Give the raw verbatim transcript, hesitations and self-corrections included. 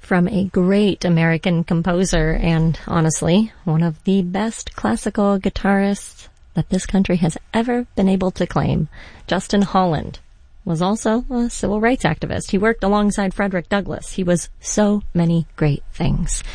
from a great American composer and, honestly, one of the best classical guitarists that this country has ever been able to claim. Justin Holland was also a civil rights activist. He worked alongside Frederick Douglass. He was so many great things.